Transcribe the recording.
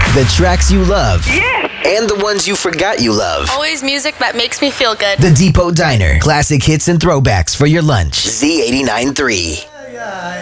The tracks you love. Yes! And the ones you forgot you love. Always music that makes me feel good. The Depot Diner. Classic hits and throwbacks for your lunch. Z89.3.